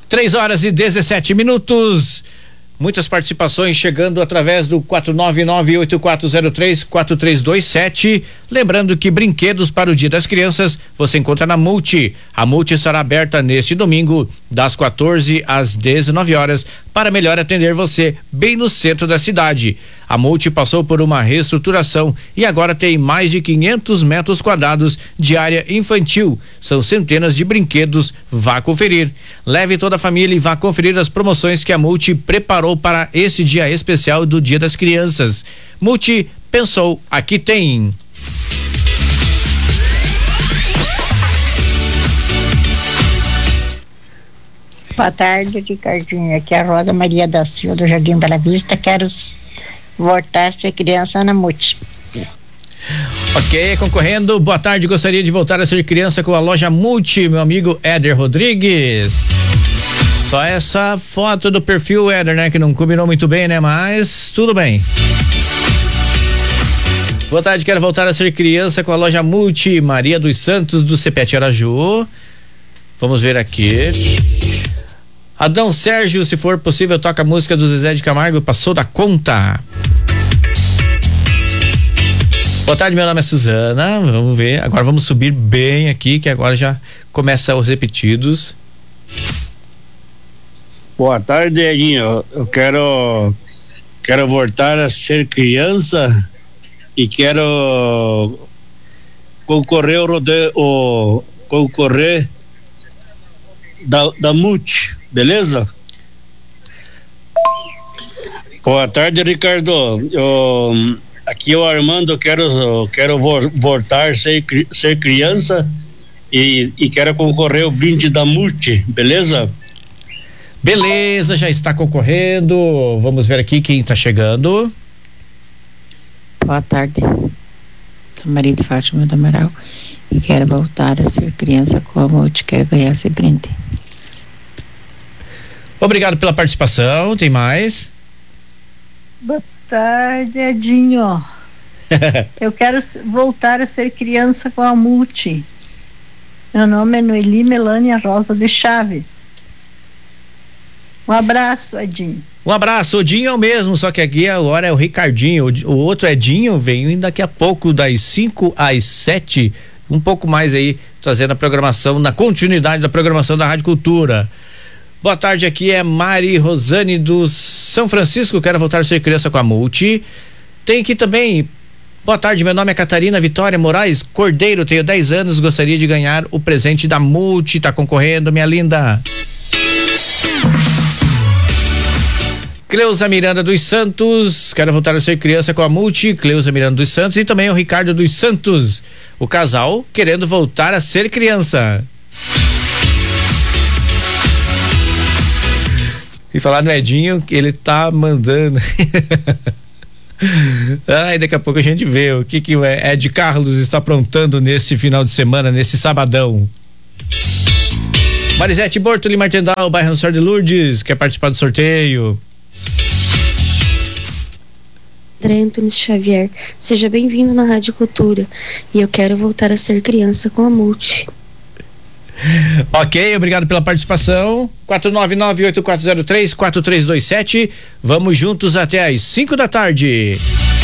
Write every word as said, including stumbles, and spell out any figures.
três horas e dezessete minutos. Muitas participações chegando através do quatro nove nove oito quatro zero três quatro três dois sete. Lembrando que brinquedos para o Dia das Crianças você encontra na Multi. A Multi estará aberta neste domingo, das quatorze às dezenove horas, para melhor atender você, bem no centro da cidade. A Multi passou por uma reestruturação e agora tem mais de quinhentos metros quadrados de área infantil. São centenas de brinquedos. Vá conferir. Leve toda a família e vá conferir as promoções que a Multi preparou para esse dia especial do Dia das Crianças. Multi pensou, aqui tem. Boa tarde, Ricardinho. Aqui é a Rosa Maria da Silva, do Jardim Bela Vista. Quero voltar a ser criança na Multi. Ok, concorrendo. Boa tarde, gostaria de voltar a ser criança com a loja Multi, meu amigo Éder Rodrigues. Só essa foto do perfil, Éder, né? Que não combinou muito bem, né? Mas tudo bem. Boa tarde, quero voltar a ser criança com a loja Multi, Maria dos Santos, do Cepete Araju. Vamos ver aqui. Adão Sérgio, se for possível, toca a música do Zezé de Camargo, Passou da Conta. Boa tarde, meu nome é Suzana. Vamos ver, agora vamos subir bem aqui, que agora já começa os repetidos. Boa tarde, Edinho. Eu quero quero voltar a ser criança e quero concorrer o rodeio, o concorrer da, da Multi, beleza? Boa tarde, Ricardo. Eu, aqui é o Armando, quero quero voltar a ser, ser criança e, e quero concorrer ao brinde da Multi, beleza? Beleza, já está concorrendo. Vamos ver aqui quem está chegando. Boa tarde. Sou Maria de Fátima do Amaral e quero voltar a ser criança com a Multi. Quero ganhar esse brinde. Obrigado pela participação. Tem mais? Boa tarde, Edinho. Eu quero voltar a ser criança com a Multi. Meu nome é Noeli Melânia Rosa de Chaves. Um abraço, Edinho. Um abraço, o Dinho é o mesmo, só que aqui agora é o Ricardinho. O, o outro Edinho vem daqui a pouco, das cinco às sete, um pouco mais aí, trazendo a programação, na continuidade da programação da Rádio Cultura. Boa tarde, aqui é Mari Rosane do São Francisco, quero voltar a ser criança com a Multi. Tem aqui também, boa tarde, meu nome é Catarina Vitória Moraes Cordeiro, tenho dez anos, gostaria de ganhar o presente da Multi, tá concorrendo, minha linda. Cleusa Miranda dos Santos, quero voltar a ser criança com a Multi, Cleusa Miranda dos Santos, e também o Ricardo dos Santos, o casal querendo voltar a ser criança. E falar no Edinho, ele tá mandando. Ai, daqui a pouco a gente vê o que que o Ed Carlos está aprontando nesse final de semana, nesse sabadão. Marisete Bortoli Martendal, bairro Senhor de Lourdes, quer participar do sorteio? André Antunes Xavier, seja bem-vindo na Rádio Cultura e eu quero voltar a ser criança com a Multi. Ok, obrigado pela participação. quatro nove nove oito quatro zero três quatro três dois sete. Vamos juntos até às cinco da tarde.